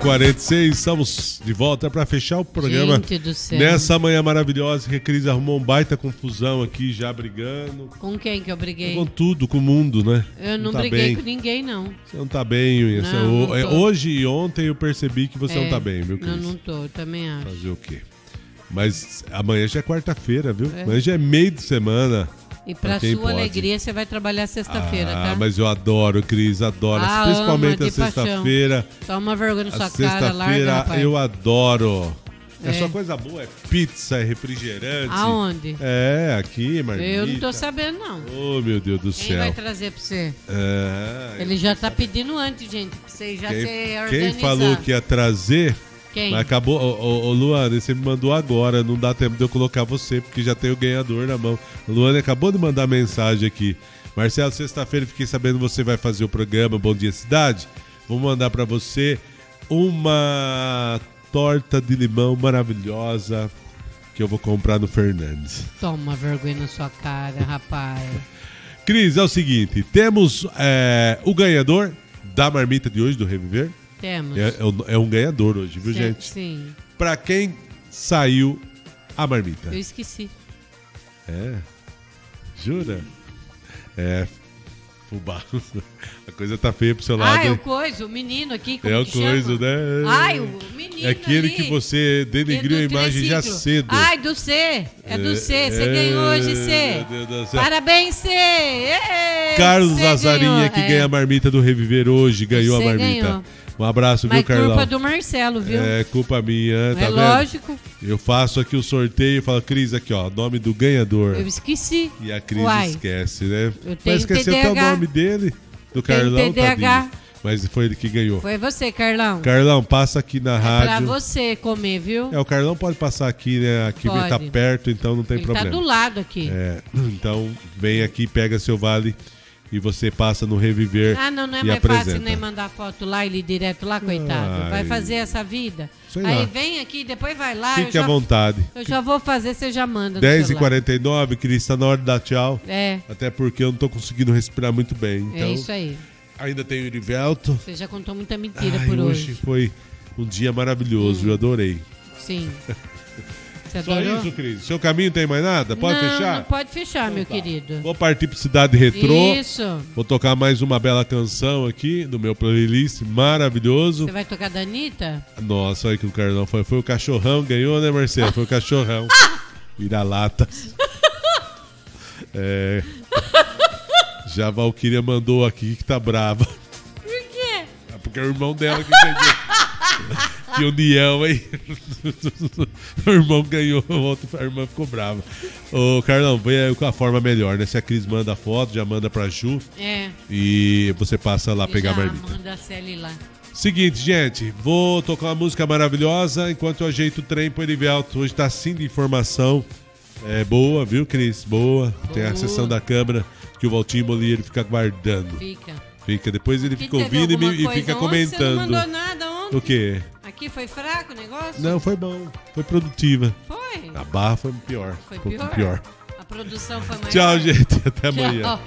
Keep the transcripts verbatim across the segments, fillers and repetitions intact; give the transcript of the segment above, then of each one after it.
quarenta e seis, estamos de volta para fechar o programa. Gente do céu. Nessa manhã maravilhosa que a Cris arrumou um baita confusão aqui, já brigando. Com quem que eu briguei? Com tudo, com o mundo, né? Eu não, não tá briguei bem. com ninguém, não. Você não tá bem, Unha. Não, não tô. Hoje e ontem eu percebi que você É, não tá bem, viu, Cris? Não, não tô, também acho. Fazer o quê? Mas amanhã já é quarta-feira, viu? É. Amanhã já é meio de semana. E pra quem sua pode. alegria, você vai trabalhar sexta-feira, Ah, tá? mas eu adoro, Cris, adoro. Ah, Principalmente ama, a de paixão. sexta-feira. Toma vergonha na A sua cara, larga, sexta-feira rapaz. eu adoro. É. É. só coisa boa, é pizza, é refrigerante. Aonde? É, aqui, marmita. Eu não tô sabendo, não. Oh, meu Deus do Quem céu. vai trazer pra você? É, Ele já tá pedindo antes, gente, pra você já se quem, organizar. quem falou que ia trazer, Quem? mas acabou. Ô, ô, ô, Luana, você me mandou agora, não dá tempo de eu colocar você, porque já tem o ganhador na mão. A Luana acabou de mandar mensagem aqui. Marcelo, sexta-feira fiquei sabendo que você vai fazer o programa Bom Dia Cidade. Vou mandar pra você uma torta de limão maravilhosa que eu vou comprar no Fernandes. Toma vergonha na sua cara, rapaz. Cris, é o seguinte, temos é, o ganhador da marmita de hoje, do Reviver. Temos. É, é, é um ganhador hoje, viu, Sim, gente? Sim. Pra quem saiu a marmita? Eu esqueci. É? Jura? É, fubá. A coisa tá feia pro seu lado. Ah, é o hein? coisa, o menino aqui, como É o que coisa, chama? né? Ai, o menino É aquele ali, que você denigriu a do imagem já triciclo. cedo. Ai, do C. É do C. Você É, ganhou hoje, C. meu Deus do céu. Parabéns, C. Ê, Carlos C Lazarinha, ganhou. que É. ganha a marmita do Reviver hoje, ganhou Você a marmita. ganhou. Um abraço, Mas viu, Carlão? culpa do Marcelo, viu? É culpa minha, tá é vendo? lógico. Eu faço aqui o sorteio e falo, Cris, aqui ó, nome do ganhador. Eu esqueci. E a Cris Uai. esquece, né? Eu tenho Mas esqueceu até o T D A H. nome dele, do Tenho Carlão, T D A H. tadinho. Mas foi ele que ganhou. Foi você, Carlão. Carlão, passa aqui na É pra rádio. você comer, viu? É, o Carlão pode passar aqui, né? Aqui Pode. tá perto, então não tem Ele problema. tá do lado aqui. É, então vem aqui, pega seu vale e você passa no Reviver. Ah, não, não é e mais apresenta. fácil nem mandar foto lá e ir direto lá, coitado. Ai. Vai fazer essa vida. Sei Aí lá. vem aqui, depois vai lá. Fique eu à já, vontade. Eu já vou fazer, você já manda. no dez e celular. quarenta e nove, Cris, está na hora de dar tchau. É, Até porque eu não tô conseguindo respirar muito bem. Então, é isso aí. ainda tem o Irivelto. Você já contou muita mentira Ai, por hoje hoje. foi um dia maravilhoso, eu adorei. Sim. Você Só adorou? isso, Cris? Seu caminho tem mais nada? Pode não, fechar? Não pode fechar, meu tá. querido. Vou partir pro Cidade Retrô. Isso. Vou tocar mais uma bela canção aqui do meu playlist maravilhoso. Você vai tocar da Anitta? Nossa, olha que o Carlão foi. Foi o cachorrão, ganhou, né, Marcelo? Foi o cachorrão. Vira-latas. É. Já a Valquíria mandou aqui que tá brava. Por quê? É porque é o irmão dela que ganhou. Que união, hein? O irmão ganhou, a irmã ficou brava. Ô, Carlão, vem com a forma melhor, né? Se a Cris manda a foto, já manda pra Ju. É. E você passa lá E pegar já a marmita. manda a Celi lá. Seguinte, gente, vou tocar uma música maravilhosa enquanto eu ajeito o trem pro Erivelto. Hoje tá sim de informação. É boa, viu, Cris? Boa. Tem a Boa. sessão da câmera que o Valtinho Moliero fica guardando. Fica. Fica. Depois ele Que fica teve ouvindo e, me- alguma e coisa fica ontem? comentando. Você não mandou nada ontem? O quê? Aqui foi fraco o negócio? Não, foi bom. Foi produtiva. Foi? A barra foi pior. Foi um pouco pior? pior. A produção foi maior? Tchau, gente. Até amanhã. Tchau.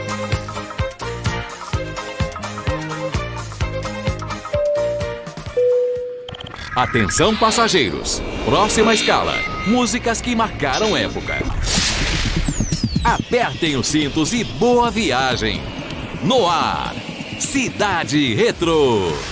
Atenção, passageiros. Próxima escala. Músicas que marcaram época. Apertem os cintos e boa viagem. No ar, Cidade Retrô.